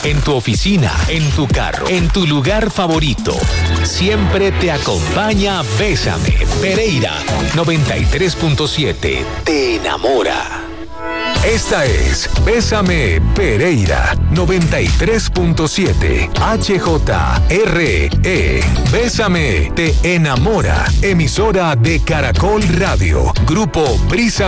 en tu oficina, en tu carro, en tu lugar favorito. Siempre te acompaña Bésame. Pereira 93.7 te enamora. Esta es Bésame Pereira 93.7 HJRE. Bésame te enamora. Emisora de Caracol Radio. Grupo Brisa